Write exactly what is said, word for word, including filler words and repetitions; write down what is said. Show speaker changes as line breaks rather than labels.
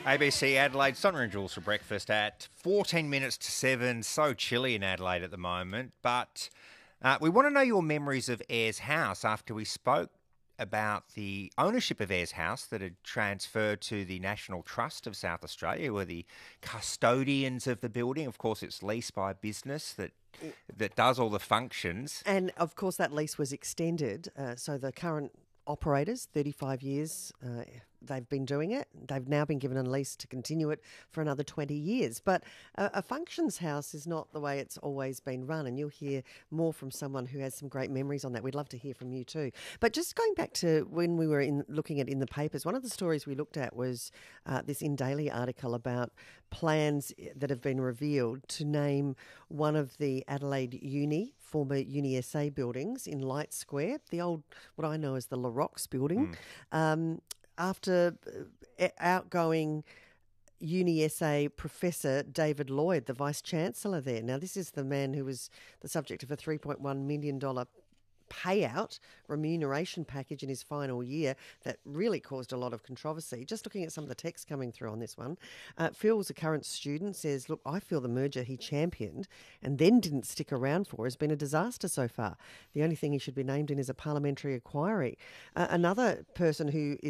A B C Adelaide, Sonia and Jules for breakfast at fourteen minutes to seven. So chilly in Adelaide at the moment. But uh, we want to know your memories of Ayers House after we spoke about the ownership of Ayers House that had transferred to the National Trust of South Australia, who are the custodians of the building. Of course, it's leased by a business that that does all the functions.
And, of course, that lease was extended. Uh, so the current operators, thirty-five years, uh, they've been doing it. They've now been given a lease to continue it for another twenty years. But a, a functions house is not the way it's always been run, and you'll hear more from someone who has some great memories on that. We'd love to hear from you too. But just going back to when we were in looking at in the papers, one of the stories we looked at was uh, this In Daily article about plans that have been revealed to name one of the Adelaide Uni, former Uni S A buildings in Light Square, the old, what I know as the La Rocks building, mm. um, after uh, outgoing Uni S A Professor David Lloyd, the Vice-Chancellor there. Now, this is the man who was the subject of a three point one million dollars payout remuneration package in his final year that really caused a lot of controversy. Just looking at some of the text coming through on this one, uh, Phil's a current student, says, look, I feel the merger he championed and then didn't stick around for has been a disaster so far. The only thing he should be named in is a parliamentary inquiry. Uh, another person who is